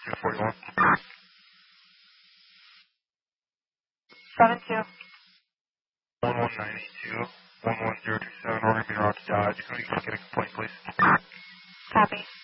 41. 7-2. 11982, 11027, we're going to be around to Dodge. Can we get a complaint, please? Copy.